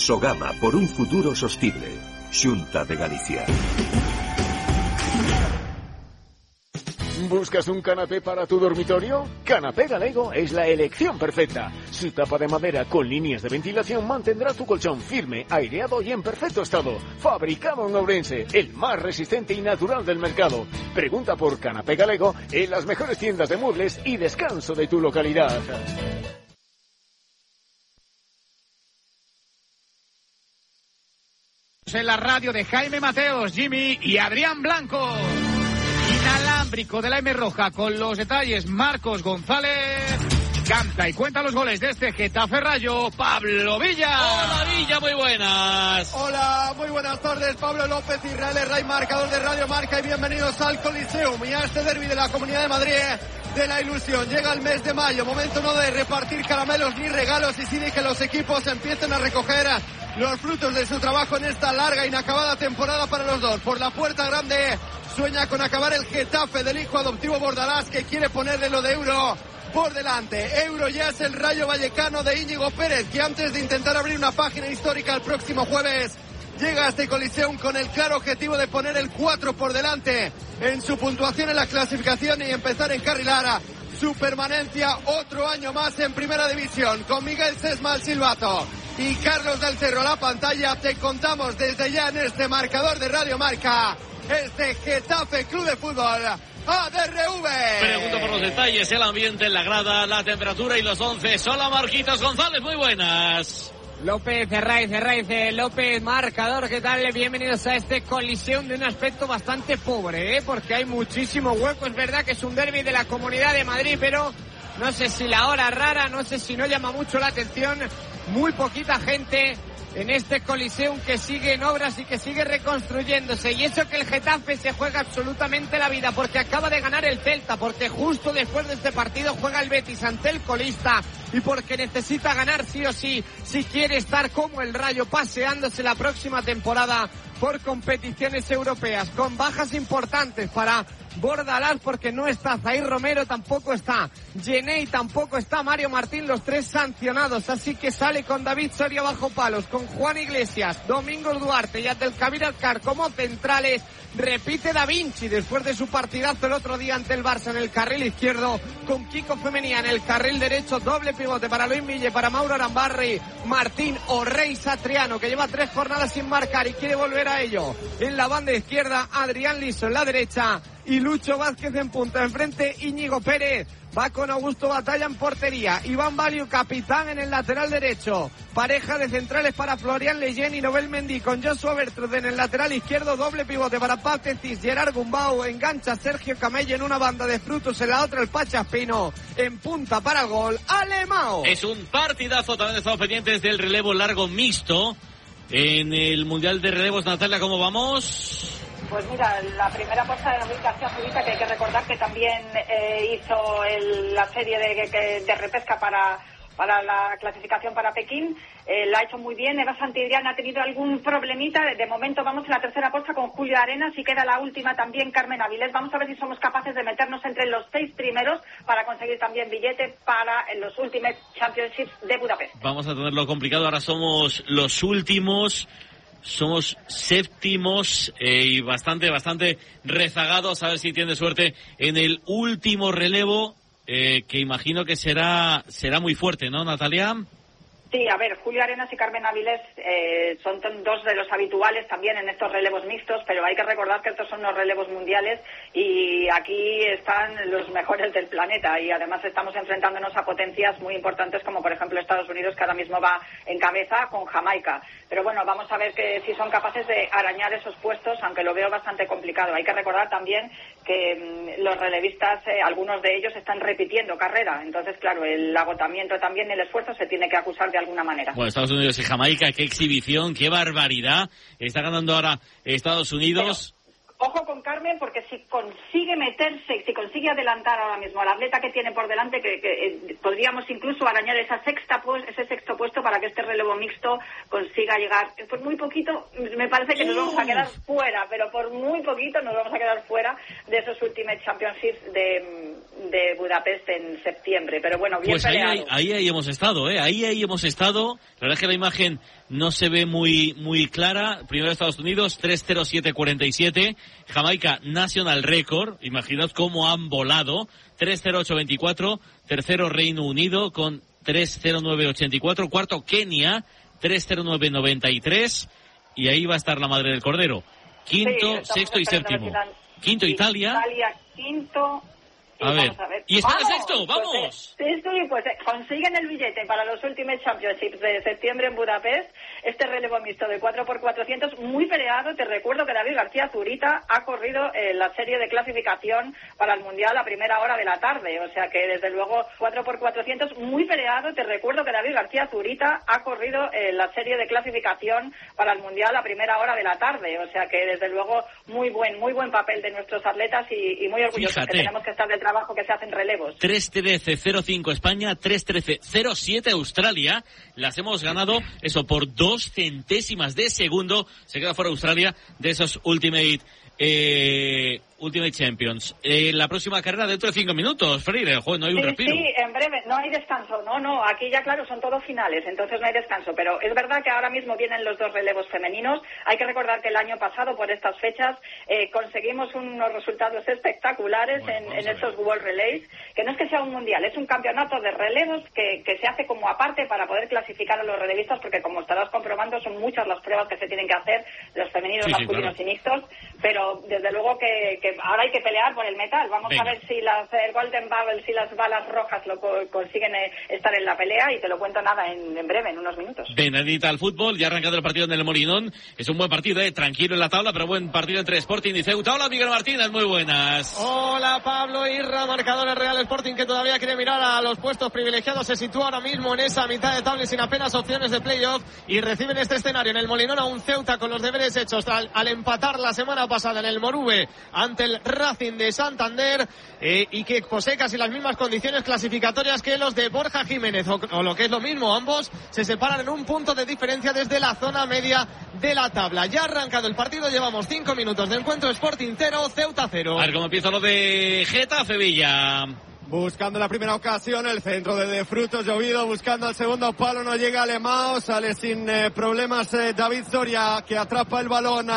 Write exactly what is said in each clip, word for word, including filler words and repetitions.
Sogama, por un futuro sostible. Xunta de Galicia. ¿Buscas un canapé para tu dormitorio? Canapé Galego es la elección perfecta. Su tapa de madera con líneas de ventilación mantendrá tu colchón firme, aireado y en perfecto estado. Fabricado en Ourense, el más resistente y natural del mercado. Pregunta por Canapé Galego en las mejores tiendas de muebles y descanso de tu localidad. En la radio de Jaime Mateos, Jimmy y Adrián Blanco. Inalámbrico de la M Roja con los detalles Marcos González. Canta y cuenta los goles de este Getafe Rayo, Pablo Villa. Hola Villa, muy buenas. Hola, muy buenas tardes, Pablo López, Israel Herray, marcador de Radio Marca, y bienvenidos al Coliseum y a este derbi de la Comunidad de Madrid de la ilusión. Llega el mes de mayo, momento no de repartir caramelos ni regalos, y sí de que los equipos empiecen a recoger los frutos de su trabajo en esta larga e inacabada temporada para los dos. Por la puerta grande sueña con acabar el Getafe del hijo adoptivo Bordalás, que quiere ponerle lo de Euro por delante. Euro ya es el Rayo Vallecano de Íñigo Pérez, que antes de intentar abrir una página histórica el próximo jueves llega a este Coliseum con el claro objetivo de poner el cuatro por delante en su puntuación en la clasificación y empezar a encarrilar su permanencia otro año más en Primera División. Con Miguel Sesma al silbato y Carlos del Cerro a la pantalla, te contamos desde ya en este marcador de Radio Marca este Getafe Club de Fútbol A D R V. Pregunto por los detalles, el ambiente, la grada, la temperatura y los once. Hola Marquitos González, muy buenas. López, Herraiz, Herraiz, López, marcador, ¿qué tal? Bienvenidos a este Coliseum de un aspecto bastante pobre, ¿eh? Porque hay muchísimo hueco. Es verdad que es un derbi de la Comunidad de Madrid, pero no sé si la hora rara, no sé si no llama mucho la atención. Muy poquita gente en este Coliseum que sigue en obras y que sigue reconstruyéndose. Y eso que el Getafe se juega absolutamente la vida, porque acaba de ganar el Celta, porque justo después de este partido juega el Betis ante el colista, y porque necesita ganar sí o sí si quiere estar como el Rayo paseándose la próxima temporada por competiciones europeas, con bajas importantes para Bordalás, porque no está Zair Romero, tampoco está Genei, tampoco está Mario Martín, los tres sancionados, así que sale con David Soria bajo palos, con Juan Iglesias, Domingo Duarte y Abdelkabir Alcar como centrales. Repite Da Vinci después de su partidazo el otro día ante el Barça en el carril izquierdo, con Kiko Femenía en el carril derecho, doble pivote para Luis Mille, para Mauro Arambarri, Martín o Rey Satriano, que lleva tres jornadas sin marcar y quiere volver a ello. En la banda izquierda, Adrián Liso en la derecha y Lucho Vázquez en punta. Enfrente, Íñigo Pérez. Va con Augusto Batalla en portería. Iván Baliu, capitán en el lateral derecho. Pareja de centrales para Florian Leyen y Nobel Mendy, con Joshua Bertrud en el lateral izquierdo. Doble pivote para Pau Tecis, Gerard Gumbau. Engancha Sergio Camello en una banda de Frutos, en la otra el Pachaspino. En punta para el gol, Alemão. Es un partidazo. También estamos pendientes del relevo largo mixto en el Mundial de Relevos. Natalia, ¿cómo vamos? Pues mira, la primera puesta de David García Zubita, que hay que recordar que también eh, hizo el, la serie de, de, de repesca para, para la clasificación para Pekín, eh, la ha hecho muy bien. Eva Santidrián ha tenido algún problemita, de, de momento vamos en la tercera puesta con Julio Arenas y queda la última también Carmen Avilés. Vamos a ver si somos capaces de meternos entre los seis primeros para conseguir también billete para los Ultimate Championships de Budapest. Vamos a tenerlo complicado, ahora somos los últimos. Somos séptimos eh, y bastante, bastante rezagados. A ver si tiene suerte en el último relevo, eh, que imagino que será será muy fuerte, ¿no, Natalia? Sí, a ver, Julio Arenas y Carmen Avilés eh, son dos de los habituales también en estos relevos mixtos, pero hay que recordar que estos son los relevos mundiales y aquí están los mejores del planeta, y además estamos enfrentándonos a potencias muy importantes como por ejemplo Estados Unidos, que ahora mismo va en cabeza con Jamaica. Pero bueno, vamos a ver que si son capaces de arañar esos puestos, aunque lo veo bastante complicado. Hay que recordar también que mmm, los relevistas, eh, algunos de ellos están repitiendo carrera, entonces claro, el agotamiento también, el esfuerzo se tiene que acusar de alguna manera. Bueno, Estados Unidos y Jamaica, qué exhibición, qué barbaridad. Está ganando ahora Estados Unidos. Pero, ojo con Carmen, porque si consigue meterse, si consigue adelantar ahora mismo al atleta que tiene por delante, que, que eh, podríamos incluso arañar esa sexta pues, ese sexto puesto para que este relevo mixto consiga llegar. Por muy poquito, me parece que nos vamos a quedar fuera, pero por muy poquito nos vamos a quedar fuera de esos Ultimate Championships de, de Budapest en septiembre. Pero bueno, bien pues ahí, peleado. ahí, ahí hemos estado, ¿eh? Ahí, ahí hemos estado. La verdad es que la imagen no se ve muy muy clara. Primero Estados Unidos, tres cero siete cuarenta y siete. Jamaica, National Record. Imaginaos cómo han volado. tres cero ocho veinticuatro. Tercero Reino Unido con tres cero nueve ochenta y cuatro. Cuarto Kenia, tres cero nueve noventa y tres. Y ahí va a estar la madre del cordero. Quinto, sí, sexto y séptimo. Quinto Italia. Italia, quinto. A ver. a ver, y España sexto, vamos. Pues, sí, pues eh, consiguen el billete para los Ultimate Championships de septiembre en Budapest, este relevo mixto de cuatro por cuatrocientos, muy peleado. Te recuerdo que David García Zurita ha corrido eh, la serie de clasificación para el Mundial a primera hora de la tarde, o sea que desde luego cuatro por cuatrocientos, muy peleado. Te recuerdo que David García Zurita ha corrido eh, la serie de clasificación para el Mundial a primera hora de la tarde, o sea que desde luego muy buen, muy buen papel de nuestros atletas y, y muy orgullosos. Fíjate. Que tenemos que estar detrás trabajo que se hace en relevos. tres trece cero cinco España, tres trece cero siete Australia. Las hemos ganado, eso, por dos centésimas de segundo. Se queda fuera Australia de esos Ultimate eh, Ultimate Champions. Eh, la próxima carrera dentro de cinco minutos, Freire. Joder, no hay un sí, respiro. Sí, en breve. No hay descanso. No, no. Aquí ya, claro, son todos finales, entonces no hay descanso. Pero es verdad que ahora mismo vienen los dos relevos femeninos. Hay que recordar que el año pasado, por estas fechas, eh, conseguimos unos resultados espectaculares bueno, en, en estos World Relays. Que no es que sea un mundial, es un campeonato de relevos que, que se hace como aparte para poder clasificar a los relevistas, porque como estarás comprobando, son muchas las pruebas que se tienen que hacer, los femeninos, sí, masculinos sí, claro. y mixtos. Pero desde luego que, que ahora hay que pelear por el metal. Vamos Venga. a ver si las eh, Golden Bubbles y las balas rojas lo co- consiguen eh, estar en la pelea, y te lo cuento nada en, en breve, en unos minutos. Benedita al fútbol, ya ha arrancado el partido en el Molinón. Es un buen partido, eh, tranquilo en la tabla, pero buen partido entre Sporting y Ceuta. Hola, Miguel Martínez, muy buenas. Hola, Pablo Irra, marcadores Real Sporting, que todavía quiere mirar a los puestos privilegiados. Se sitúa ahora mismo en esa mitad de tabla y sin apenas opciones de playoff, y reciben este escenario en el Molinón a un Ceuta con los deberes hechos al, al empatar la semana pasada en el Moruve ante el Racing de Santander, eh, y que posee casi las mismas condiciones clasificatorias que los de Borja Jiménez, o, o lo que es lo mismo, ambos se separan en un punto de diferencia desde la zona media de la tabla. Ya ha arrancado el partido, llevamos cinco minutos de encuentro. Sporting cero, Ceuta cero. A ver cómo empieza lo de Getafe Villa. Buscando la primera ocasión, el centro de, de Frutos, llovido, buscando el segundo palo, no llega Alemão, sale sin eh, problemas eh, David Soria, que atrapa el balón.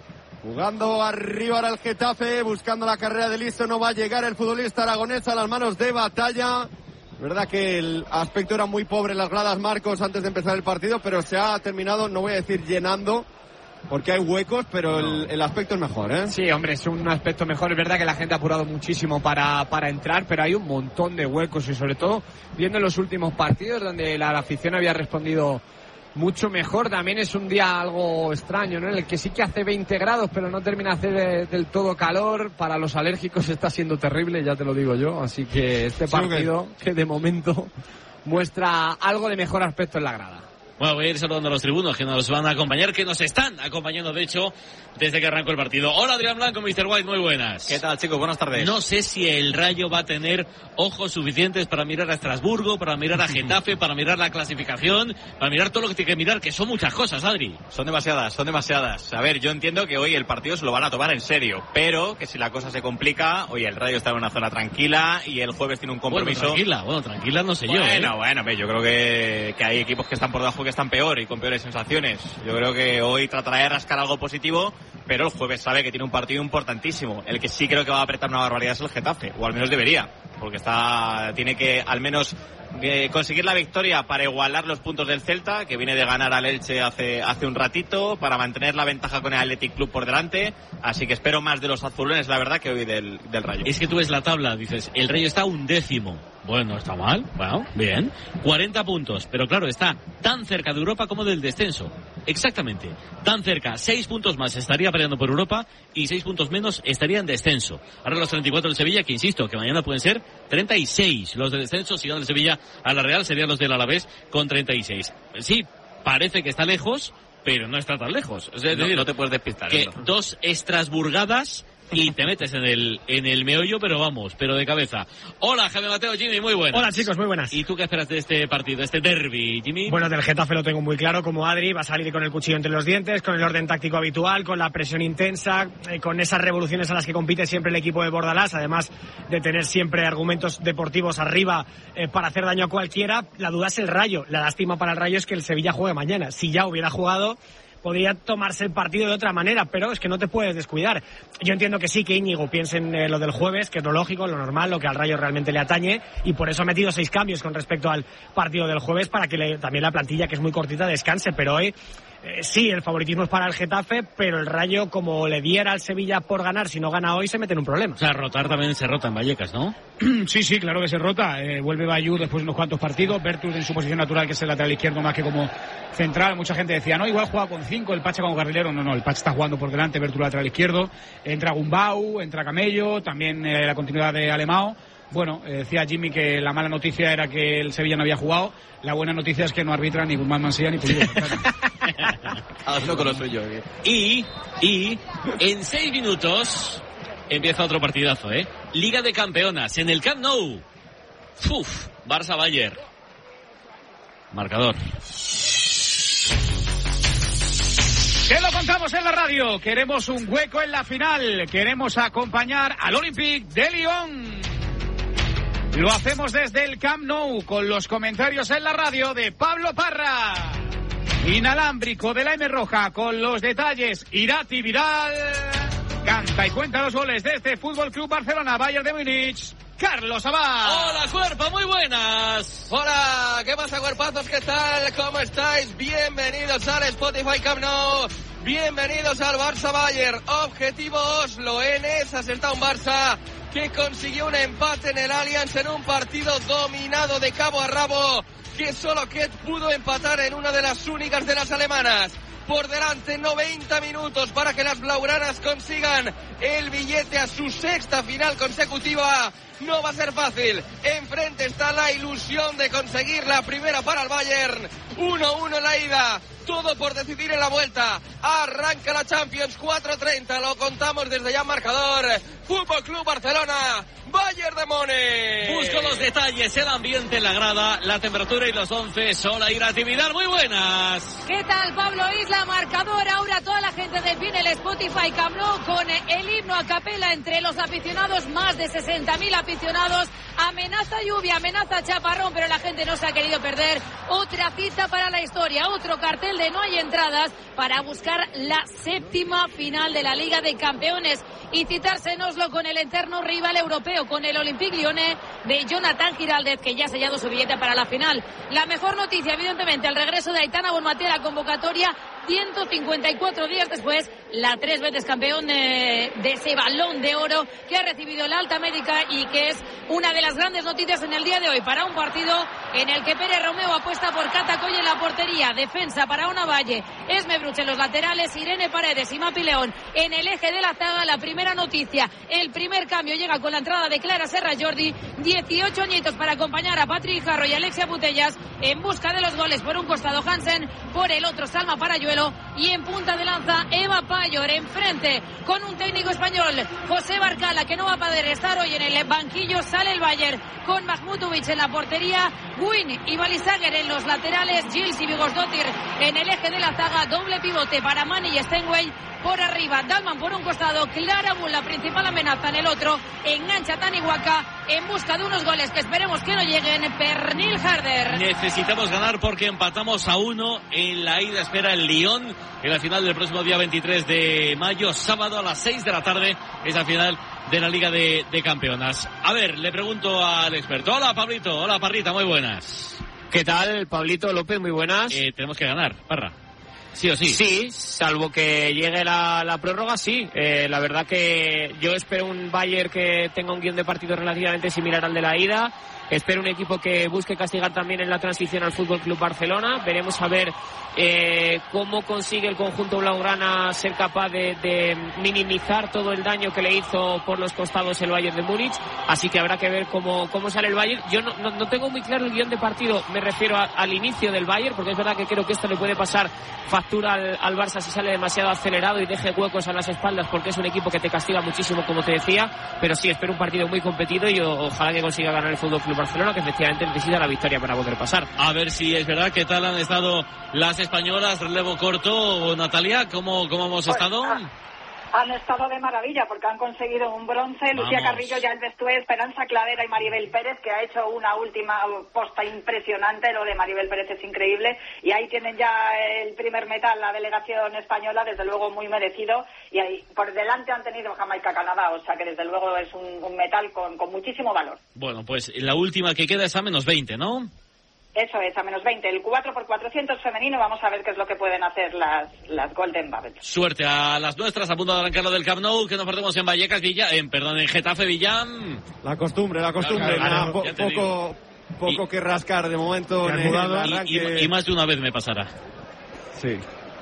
Jugando arriba ahora el Getafe, buscando la carrera de listo, no va a llegar el futbolista aragonés a las manos de Batalla. Verdad que el aspecto era muy pobre en las gradas, Marcos, antes de empezar el partido, pero se ha terminado, no voy a decir llenando, porque hay huecos, pero el, el aspecto es mejor, ¿eh? Sí, hombre, es un aspecto mejor. Es verdad que la gente ha apurado muchísimo para, para entrar, pero hay un montón de huecos, y sobre todo viendo los últimos partidos donde la, la afición había respondido mucho mejor. También es un día algo extraño, ¿no? En el que sí que hace veinte grados, pero no termina de hacer de, del todo calor. Para los alérgicos está siendo terrible, ya te lo digo yo. Así que este partido, que de momento muestra algo de mejor aspecto en la grada. Bueno, voy a ir saludando a los tribunos que nos van a acompañar, que nos están acompañando, de hecho, desde que arrancó el partido. Hola, Adrián Blanco, mister White, muy buenas. ¿Qué tal, chicos? Buenas tardes. No sé si el Rayo va a tener ojos suficientes para mirar a Estrasburgo, para mirar a Getafe, para mirar la clasificación, para mirar todo lo que tiene que mirar, que son muchas cosas, Adri. Son demasiadas, son demasiadas. A ver, yo entiendo que hoy el partido se lo van a tomar en serio, pero que si la cosa se complica, hoy el Rayo está en una zona tranquila y el jueves tiene un compromiso. Bueno, tranquila, bueno, tranquila no sé bueno, yo, ¿eh? Bueno, bueno, yo creo que, que hay equipos que están por debajo que están peor y con peores sensaciones. Yo creo que hoy tratará de rascar algo positivo, pero el jueves sabe que tiene un partido importantísimo. El que sí creo que va a apretar una barbaridad es el Getafe, o al menos debería, porque está tiene que al menos eh, conseguir la victoria para igualar los puntos del Celta, que viene de ganar al Elche hace hace un ratito, para mantener la ventaja con el Athletic Club por delante. Así que espero más de los azulones, la verdad, que hoy del, del Rayo. Es que tú ves la tabla, dices, el Rayo está un décimo. Bueno, está mal, bueno, bien. cuarenta puntos, pero claro, está tan cerca de Europa como del descenso. Exactamente, tan cerca. seis puntos más estaría peleando por Europa y seis puntos menos estaría en descenso. Ahora los treinta y cuatro del Sevilla, que insisto, que mañana pueden ser treinta y seis. Los de descenso, si gana el Sevilla a la Real, serían los del Alavés con treinta y seis. Sí, parece que está lejos, pero no está tan lejos. Es decir, no, no te puedes despistar. Que ¿no? dos estrasburgadas y te metes en el en el meollo, pero vamos, pero de cabeza. Hola, Jaime Mateo, Jimmy, muy buenas. Hola, chicos, muy buenas. ¿Y tú qué esperas de este partido, este derbi, Jimmy? Bueno, del Getafe lo tengo muy claro, como Adri, va a salir con el cuchillo entre los dientes, con el orden táctico habitual, con la presión intensa, eh, con esas revoluciones a las que compite siempre el equipo de Bordalás, además de tener siempre argumentos deportivos arriba eh, para hacer daño a cualquiera. La duda es el Rayo. La lástima para el Rayo es que el Sevilla juegue mañana. Si ya hubiera jugado, podría tomarse el partido de otra manera, pero es que no te puedes descuidar. Yo entiendo que sí, que Íñigo piense en eh, lo del jueves, que es lo lógico, lo normal, lo que al Rayo realmente le atañe, y por eso ha metido seis cambios con respecto al partido del jueves, para que le, también la plantilla, que es muy cortita, descanse. Pero hoy eh, sí, el favoritismo es para el Getafe, pero el Rayo, como le diera al Sevilla por ganar, si no gana hoy, se mete en un problema. O sea, rotar también se rota en Vallecas, ¿no? Sí, sí, claro que se rota. Eh, vuelve Bayú después de unos cuantos partidos. Bertus en su posición natural, que es el lateral izquierdo más que como central. Mucha gente decía, no, igual juega con cinco, el Pacha como carrilero. No, no, el Pacha está jugando por delante, Bertus lateral izquierdo. Entra Gumbau, entra Camello, también eh, la continuidad de Alemão. Bueno, eh, decía Jimmy que la mala noticia era que el Sevilla no había jugado. La buena noticia es que no arbitra ni Guzmán Mansilla ni Pulido. Hazlo con lo suyo. Y, y, en seis minutos empieza otro partidazo, ¿eh? Liga de Campeonas en el Camp Nou. Uf, Barça-Bayern. Marcador. Que lo contamos en la radio. Queremos un hueco en la final. Queremos acompañar al Olympique de Lyon. Lo hacemos desde el Camp Nou con los comentarios en la radio de Pablo Parra. Inalámbrico de la M Roja con los detalles Irati Vidal. Canta y cuenta los goles de este Fútbol Club Barcelona, Bayern de Múnich, Carlos Abad. Hola, cuerpo, muy buenas. Hola, ¿qué pasa, cuerpazos? ¿Qué tal? ¿Cómo estáis? Bienvenidos al Spotify Camp Nou. Bienvenidos al Barça Bayern. Objetivo Oslo, en esa acertado un Barça que consiguió un empate en el Allianz en un partido dominado de cabo a rabo, que solo Ket pudo empatar en una de las únicas de las alemanas. Por delante noventa minutos para que las blaugranas consigan el billete a su sexta final consecutiva. No va a ser fácil. Enfrente está la ilusión de conseguir la primera para el Bayern. uno uno en la ida. Todo por decidir en la vuelta. Arranca la Champions, cuatro treinta. Lo contamos desde ya marcador. Fútbol Club Barcelona, Bayern de Múnich. Busco los detalles, el ambiente, la grada, la temperatura y los once. Hola, Irati Vidal, muy buenas. ¿Qué tal, Pablo Isla? Marcador. Ahora toda la gente de pie en el Spotify Camp Nou con el himno a capela entre los aficionados, más de sesenta mil aficionados. Amenaza lluvia, amenaza chaparrón, pero la gente no se ha querido perder. Otra cita para la historia, otro cartel de no hay entradas para buscar la séptima final de la Liga de Campeones y citarse en Oslo con el eterno rival europeo, con el Olympique Lyonnais de Jonathan Giraldez, que ya ha sellado su billete para la final. La mejor noticia, evidentemente, el regreso de Aitana Bonmatí a la convocatoria ciento cincuenta y cuatro días después, la tres veces campeón de, de ese Balón de Oro que ha recibido la alta médica y que es una de las grandes noticias en el día de hoy para un partido en el que Pérez Romeo apuesta por Catacoy en la portería, defensa para Ona Valle, Esme Bruch en los laterales, Irene Paredes y Mapi León en el eje de la zaga. La primera noticia, el primer cambio llega con la entrada de Clara Serra Jordi, dieciocho añitos para acompañar a Patrick Jarro y Alexia Putellas en busca de los goles. Por un costado Hansen, por el otro Salma Parayuelo, y en punta de lanza Eva Payor, enfrente con un técnico español, José Barcala, que no va a poder estar hoy en el banquillo. Sale el Bayern con Mahmutovic en la portería, Guin y Balisager en los laterales, Gils y Vigosdottir en el eje de la zaga, doble pivote para Mani y Stenway por arriba, Dalman por un costado, Clara Bull, la principal amenaza en el otro, engancha Taniwaka en busca de unos goles que esperemos que no lleguen. Pernil Harder. Necesitamos ganar porque empatamos a uno en la ida. Espera el Lyon en la final del próximo día veintitrés de mayo, sábado a las seis de la tarde, esa final de la Liga de, de Campeonas. A ver, le pregunto al experto. Hola, Pablito. Hola, Parrita, muy buenas. ¿Qué tal, Pablito López? Muy buenas. Eh, tenemos que ganar, Parra. Sí o sí. Sí, salvo que llegue la, la prórroga, sí. Eh, la verdad que yo espero un Bayern que tenga un guión de partido relativamente similar al de la ida, Espero un equipo que busque castigar también en la transición al Fútbol Club Barcelona. Veremos a ver eh, cómo consigue el conjunto blaugrana ser capaz de, de minimizar todo el daño que le hizo por los costados el Bayern de Múnich. Así que habrá que ver cómo, cómo sale el Bayern. Yo no, no, no tengo muy claro el guión de partido, me refiero a, al inicio del Bayern, porque es verdad que creo que esto le puede pasar factura al, al Barça si sale demasiado acelerado y deje huecos a las espaldas, porque es un equipo que te castiga muchísimo, como te decía. Pero sí, espero un partido muy competido y o, ojalá que consiga ganar el Fútbol Club Barcelona, que efectivamente necesita la victoria para poder pasar. A ver si es verdad. ¿Qué tal han estado las españolas? Relevo corto, Natalia, ¿cómo, cómo hemos pues, estado? Ah. Han estado de maravilla porque han conseguido un bronce. Vamos. Lucía Carrillo, ya el vestuario, Esperanza Cladera y Maribel Pérez, que ha hecho una última posta impresionante. Lo de Maribel Pérez es increíble. Y ahí tienen ya el primer metal, la delegación española, desde luego muy merecido. Y ahí por delante han tenido Jamaica-Canadá, o sea que desde luego es un, un metal con, con muchísimo valor. Bueno, pues la última que queda es a menos veinte, ¿no? Eso es, a menos veinte. El cuatro por cuatrocientos femenino, vamos a ver qué es lo que pueden hacer las, las Golden Babel. Suerte a las nuestras, a punto de arrancar lo del Camp Nou, que nos perdemos en Vallecas, Villa, en, perdón, en Getafe, Villán. La costumbre, la costumbre. Claro, claro, po- poco, poco, poco y, que rascar de momento en el arranque. Y, y, y más de una vez me pasará. Sí.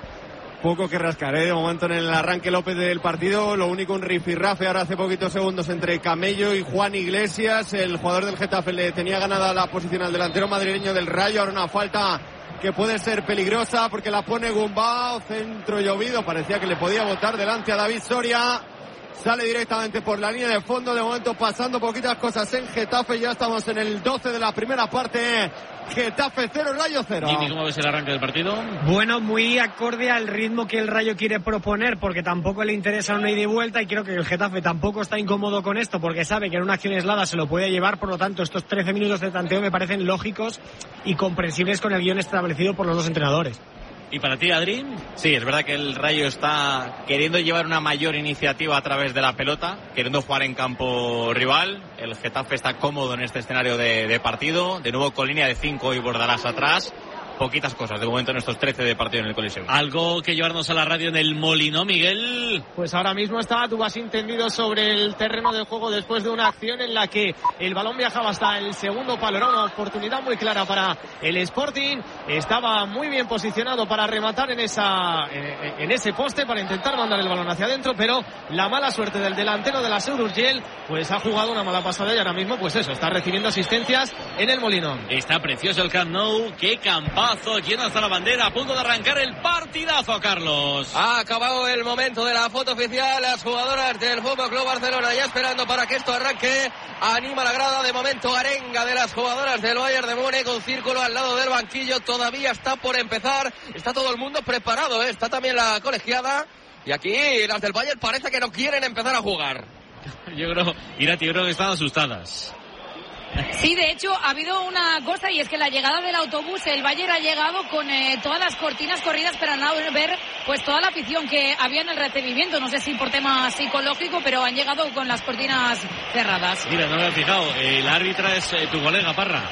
Poco que rascar, ¿eh? De momento en el arranque López del partido, lo único un rifirrafe ahora hace poquitos segundos entre Camello y Juan Iglesias. El jugador del Getafe le tenía ganada la posición al delantero madrileño del Rayo. Ahora una falta que puede ser peligrosa porque la pone Gumbao, centro llovido, parecía que le podía botar delante a David Soria. Sale directamente por la línea de fondo, de momento pasando poquitas cosas en Getafe. Ya estamos en el doce de la primera parte. Getafe cero, Rayo cero. Jimmy, ¿cómo ves el arranque del partido? Bueno, muy acorde al ritmo que el Rayo quiere proponer, porque tampoco le interesa una ida y vuelta, y creo que el Getafe tampoco está incómodo con esto, porque sabe que en una acción aislada se lo puede llevar. Por lo tanto, estos trece minutos de tanteo me parecen lógicos y comprensibles con el guión establecido por los dos entrenadores. ¿Y para ti, Adri? Sí, es verdad que el Rayo está queriendo llevar una mayor iniciativa a través de la pelota, queriendo jugar en campo rival. El Getafe está cómodo en este escenario de, de partido, de nuevo con línea de cinco y Bordalás atrás. Poquitas cosas de momento en estos trece de partido en el Coliseum. ¿Algo que llevarnos a la radio en el Molinón, Miguel? Pues ahora mismo está Dubasín tendido sobre el terreno de juego después de una acción en la que el balón viajaba hasta el segundo palo. Era una oportunidad muy clara para el Sporting. Estaba muy bien posicionado para rematar en esa en, en ese poste, para intentar mandar el balón hacia adentro, pero la mala suerte del delantero de la Seu d'Urgell pues ha jugado una mala pasada y ahora mismo pues eso, está recibiendo asistencias en el Molinón. Está precioso el Camp Nou, qué campazo, lleno hasta la bandera, a punto de arrancar el partidazo, Carlos. Ha acabado el momento de la foto oficial, las jugadoras del Fútbol Club Barcelona ya esperando para que esto arranque. Anima la grada, de momento arenga de las jugadoras del Bayern de Múnich, un círculo al lado del banquillo, todavía está por empezar, está todo el mundo preparado, ¿eh? Está también la colegiada, y aquí las del Bayern parece que no quieren empezar a jugar. Yo creo, Irati, yo creo que están asustadas. Sí, de hecho, ha habido una cosa, y es que la llegada del autobús, el Bayern ha llegado con eh, todas las cortinas corridas para no ver pues toda la afición que había en el recibimiento. No sé si por tema psicológico, pero han llegado con las cortinas cerradas. Mira, no me he fijado, el árbitro es eh, tu colega, Parra.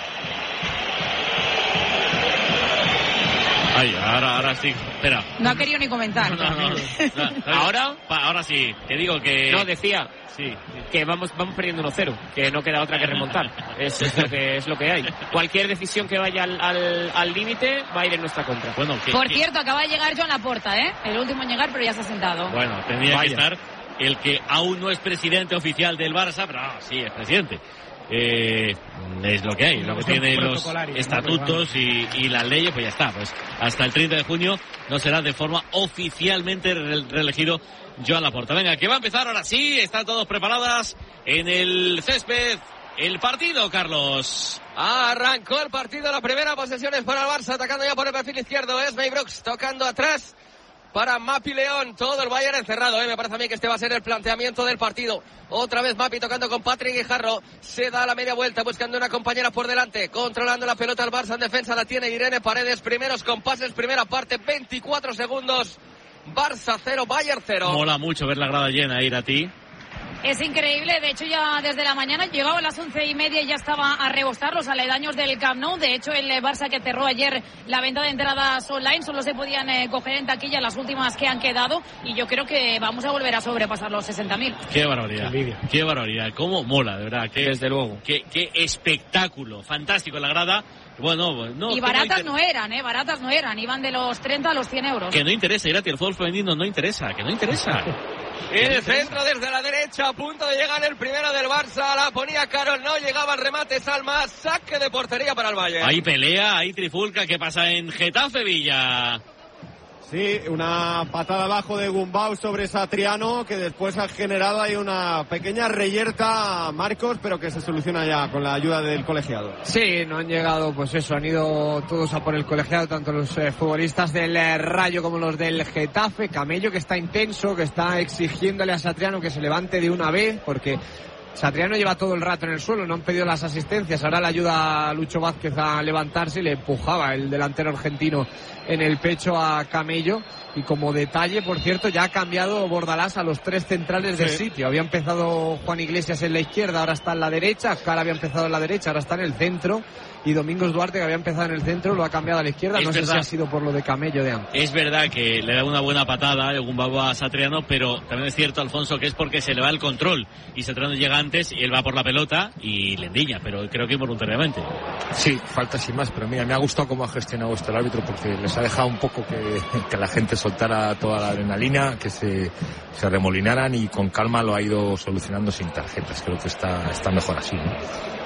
Ay, ahora, ahora sí, espera. No ha querido ni comentar. No, no, no, no. ¿Ahora? Pa, ahora sí, te digo que... No, decía sí. que vamos vamos perdiendo uno cero, que no queda otra que remontar. Es, es, lo, que, es lo que hay. Cualquier decisión que vaya al límite al, va a ir en nuestra contra. Bueno, que, Por que... cierto, acaba de llegar Joan Laporta, ¿eh? El último en llegar, pero ya se ha sentado. Bueno, tendría Vaya. que estar el que aún no es presidente oficial del Barça, pero no, sí es presidente. Eh, es lo que hay, lo que tiene los estatutos y, y las leyes, pues ya está. Pues hasta el treinta de junio no será de forma oficialmente re- reelegido Joan Laporta. Venga, que va a empezar ahora sí, están todos preparadas en el césped. El partido, Carlos. Arrancó el partido, la primera posesión es para el Barça, atacando ya por el perfil izquierdo, es May Brooks, tocando atrás para Mapi León, todo el Bayern encerrado, ¿eh? Me parece a mí que este va a ser el planteamiento del partido. Otra vez Mapi tocando con Patrick Guijarro, se da la media vuelta buscando una compañera por delante, controlando la pelota el Barça en defensa, la tiene Irene Paredes, primeros compases, primera parte, veinticuatro segundos, Barça cero, Bayern cero. Mola mucho ver la grada llena, ir a ti. Es increíble, de hecho ya desde la mañana llegaba a las once y media y ya estaba a rebostar los aledaños del Camp Nou. De hecho el Barça, que cerró ayer la venta de entradas online, solo se podían eh, coger en taquilla las últimas que han quedado, y yo creo que vamos a volver a sobrepasar los sesenta mil. Qué barbaridad, qué, qué barbaridad, cómo mola, de verdad, qué, desde luego. Qué, qué espectáculo, fantástico en la grada. Bueno, no, y baratas no, inter... no eran, ¿eh? Baratas no eran, iban de los treinta a los cien euros. Que no interesa, Irati, el fútbol femenino no interesa, que no interesa. El centro desde la derecha, a punto de llegar el primero del Barça, la ponía Carol, no llegaba el remate, Salma, saque de portería para el Bayern. Hay pelea, hay trifulca, ¿qué pasa en Getafe Villa? Sí, una patada abajo de Gumbau sobre Satriano, que después ha generado ahí una pequeña reyerta, Marcos, pero que se soluciona ya con la ayuda del colegiado. Sí, no han llegado, pues eso, han ido todos a por el colegiado, tanto los eh, futbolistas del eh, Rayo como los del Getafe. Camello, que está intenso, que está exigiéndole a Satriano que se levante de una vez, porque Satriano lleva todo el rato en el suelo, no han pedido las asistencias, ahora le ayuda a Lucho Vázquez a levantarse y le empujaba el delantero argentino en el pecho a Camello. Y como detalle, por cierto, ya ha cambiado Bordalás a los tres centrales del sí. sitio. Había empezado Juan Iglesias en la izquierda, ahora está en la derecha. Cara había empezado en la derecha, ahora está en el centro. Y Domingos Duarte, que había empezado en el centro, lo ha cambiado a la izquierda. Es no verdad. sé si ha sido por lo de Camello de antes. Es verdad que le da una buena patada el Gumbau a Satriano, pero también es cierto, Alfonso, que es porque se le va el control. Y Satriano llega antes y él va por la pelota y le endiña, pero creo que involuntariamente. Sí, falta sin más, pero mira, me ha gustado cómo ha gestionado esto el árbitro, porque les ha dejado un poco que, que la gente soltara toda la adrenalina, que se, se remolinaran, y con calma lo ha ido solucionando sin tarjetas. Creo que está, está mejor así, ¿no?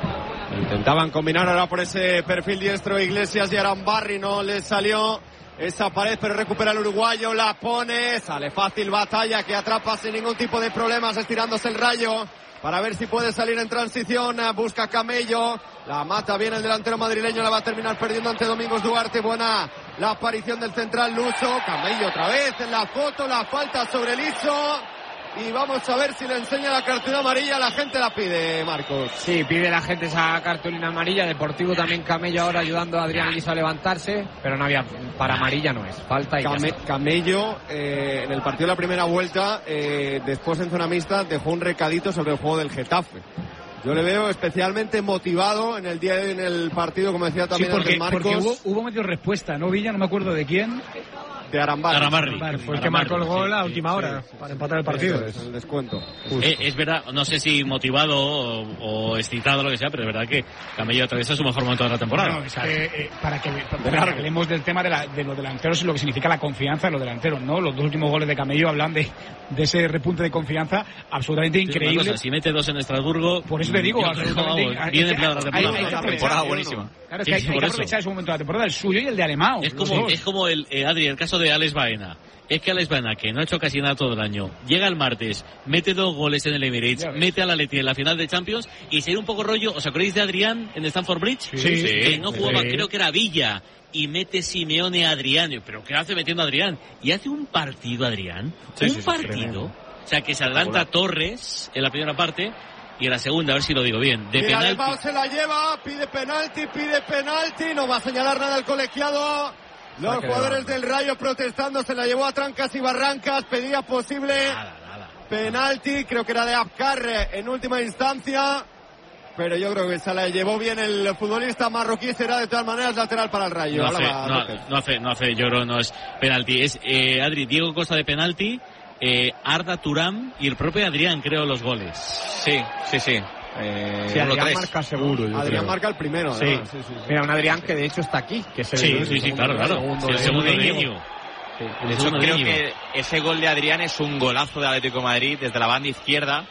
Intentaban combinar ahora por ese perfil diestro Iglesias y Arambarri, no les salió esa pared, pero recupera el uruguayo, la pone, sale fácil Batalla, que atrapa sin ningún tipo de problemas, estirándose el Rayo para ver si puede salir en transición. Busca Camello, la mata bien el delantero madrileño, la va a terminar perdiendo ante Domingos Duarte. Buena la aparición del central luso. Camello otra vez en la foto, la falta sobre Liso. Y vamos a ver si le enseña la cartulina amarilla. La gente la pide, Marcos. Sí, pide la gente esa cartulina amarilla. Deportivo también Camello ahora ayudando a Adrián Liso a levantarse, pero no había, para amarilla no es, falta. Y Came, Camello eh, en el partido de la primera vuelta, eh, después en zona mixta dejó un recadito sobre el juego del Getafe. Yo le veo especialmente motivado en el día de hoy en el partido, como decía también sí, porque, Marcos. porque hubo, hubo medio respuesta, ¿no, Villa? No me acuerdo de quién. De Arambarri. Arambarri. Arambarri. Fue el que marcó el gol a última hora, sí, sí, para empatar el partido. Es el descuento. Eh, es verdad, no sé si motivado o, o excitado o lo que sea, pero es verdad que Camello atraviesa su mejor momento de la temporada. No, es que, eh, para que, para que hablemos del tema de, la, de los delanteros y lo que significa la confianza de los delanteros, ¿no? Los dos últimos goles de Camello hablan de, de ese repunte de confianza absolutamente increíble. Sí, cosa, si mete dos en Estrasburgo... Por eso te digo, absolutamente... No, bien empleada la temporada. Hay, hay, hay temporada buenísima. Claro, es que hay, hay que aprovechar ese momento de la temporada, el suyo y el de Alemão. Es como, es como el, eh, Adri, el caso de Alex Baena. Es que Alex Baena, que no ha hecho casi nada todo el año, llega el martes, mete dos goles en el Emirates, mete a la Leti en la final de Champions, y se da un poco rollo. ¿Os acordáis de Adrián en Stamford Bridge? Sí, sí. Que no jugaba, sí. creo que era Villa, y mete Simeone a Adrián. ¿Pero qué hace metiendo a Adrián? Y hace un partido, Adrián. Sí, un sí, partido. Sí, o sea, que se adelanta Torres en la primera parte, y en la segunda, a ver si lo digo bien, de y penalti. Además se la lleva, pide penalti, pide penalti, no va a señalar nada el colegiado. Los jugadores del Rayo protestando, se la llevó a trancas y barrancas, pedía posible nada, nada. penalti, creo que era de Afkar en última instancia, pero yo creo que se la llevó bien el futbolista marroquí, será de todas maneras lateral para el Rayo. No hace, no, no hace, no hace, yo creo no es penalti, es eh, Adri, Diego Costa de penalti, eh, Arda Turán y el propio Adrián, creo, los goles. Sí, sí, sí. Eh, sí, Adrián marca seguro. Adrián creo. marca el primero. Sí. Sí, sí, sí. Mira, un Adrián que de hecho está aquí. Que es el sí, sí, sí, claro, claro. Segundo, sí, el segundo de Niño. Sí. De hecho, creo que ese gol de Adrián es un golazo de Atlético de Madrid desde la banda izquierda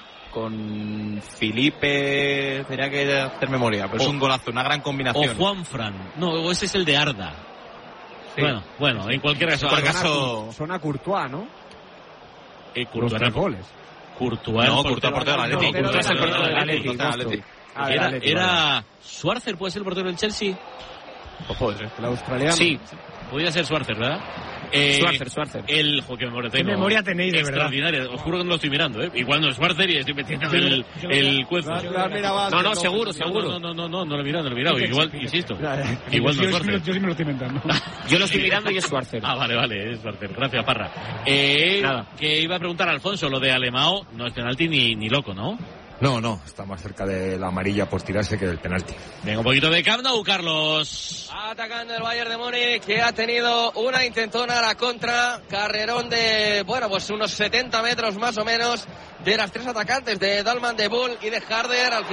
con Felipe. Tenía que hacer memoria, pero o, es un golazo, una gran combinación. O Juanfran. No, ese es el de Arda. Sí. Bueno, bueno, sí. en cualquier caso. En caso... Son a Courtois, ¿no? Eh, Courtois. Los goles. Courtois, no, Courtois portero del Atlético. Courtois es el portero del Atlético. Era, era Schwarzer, ¿puede ser el portero del Chelsea? O puede ser. El australiano. Sí, podría ser Schwarzer, ¿verdad? Eh, Schwarzer, Schwarzer. El, jo, qué memoria tengo. Qué memoria tenéis, de verdad. Extraordinaria. Os juro que no lo estoy mirando, ¿eh? Igual no es Schwarzer y estoy metiendo el, el cuerpo. No, no, seguro, seguro. No, no, no, no, no lo he mirado, no lo he mirado. Igual, insisto. Yo, Igual no es yo, Schwarzer. yo sí me lo estoy inventando. Yo lo estoy mirando y es Schwarzer. Ah, vale, vale, es Schwarzer. Gracias, Parra. Eh, Nada. Que iba a preguntar a Alfonso, lo de Alemão no es penalti ni, ni loco, ¿no? No, no, está más cerca de la amarilla por tirarse que del penalti. Venga, un poquito de Camp Nou, Carlos. Atacando el Bayern de Múnich, que ha tenido una intentona a la contra, carrerón de, bueno, pues unos setenta metros más o menos de las tres atacantes, de Dalman, de Bull y de Harder. Al